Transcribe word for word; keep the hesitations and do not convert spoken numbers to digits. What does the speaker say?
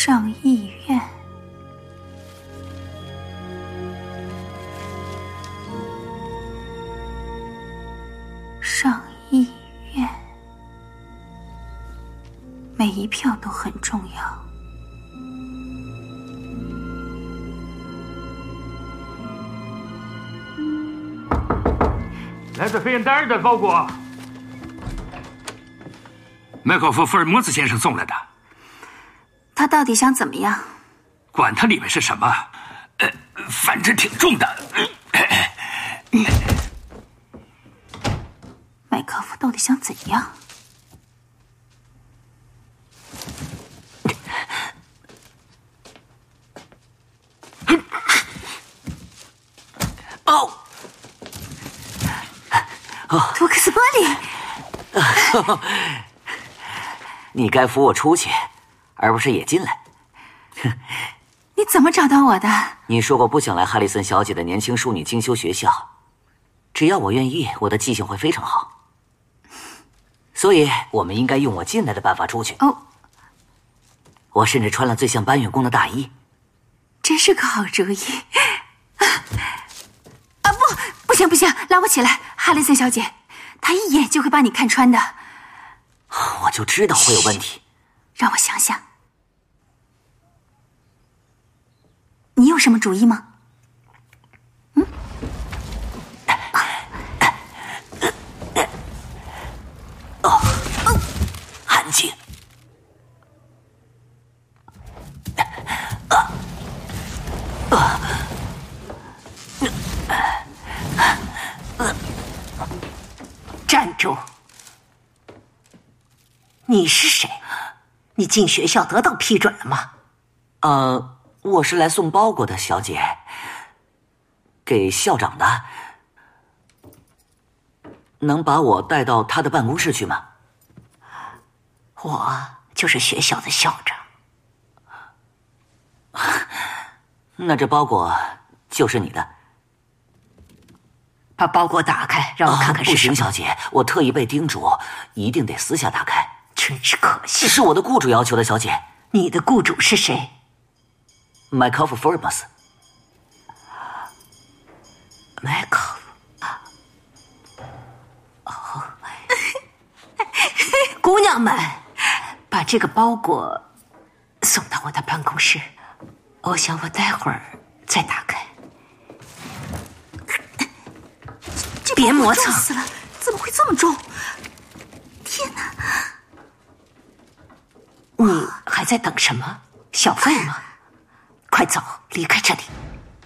上议院。上议院，每一票都很重要。 来自飞燕丹的包裹， 麦考夫·福尔摩斯先生送来的。 他到底想怎么样？ 管它里面是什么，呃，反正挺重的。 麦克夫到底想怎样？ 哦， 图克斯波利， 你该扶我出去，而不是也进来。 你怎么找到我的？ 你说过不想来哈里森小姐的年轻淑女精修学校，只要我愿意，我的记性会非常好。所以，我们应该用我进来的办法出去。 哦， 我甚至穿了最像搬运工的大衣。 真是个好主意。啊啊不，不行不行，拉我起来，哈里森小姐，她一眼就会把你看穿的。 我就知道会有问题。 让我想想，你有什么主意吗？嗯。 哦，安静。啊啊！ 站住！你是谁？你进学校得到批准了吗？ 呃，我是来送包裹的，小姐，给校长的。能把我带到他的办公室去吗？ 我就是学校的校长。 那这包裹就是你的。 把包裹打开，让我看看是什么。 啊、不行，小姐，我特意被叮嘱，一定得私下打开。 真是可惜。 这是我的雇主要求的，小姐。 你的雇主是谁？ 麦考夫·福尔摩斯。 麦考夫。哦，姑娘们，把这个包裹送到我的办公室。我想我待会儿再打开。别磨蹭！ 重死了，怎么会这么重？天哪！ 你还在等什么？小费吗？快走，离开这里！